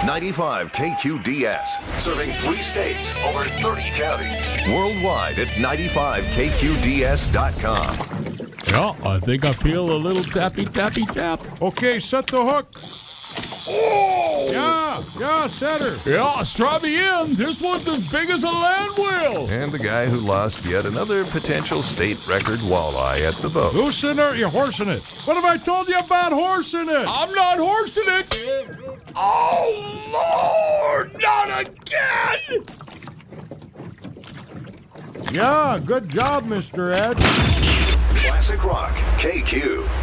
95 KQDS, serving 3 states, over 30 counties. Worldwide at 95KQDS.com. Yeah, I think I feel a little tappy, tappy, tap. Okay, set the hook. Oh! Yeah, set her. Yeah, strap me in. This one's as big as a land wheel. And the guy who lost yet another potential state record walleye at the boat. Loosen her, you're horsing it. What have I told you about horsing it? I'm not horsing it. Oh, Lord, not again. Yeah, good job, Mr. Ed. Classic Rock, KQ.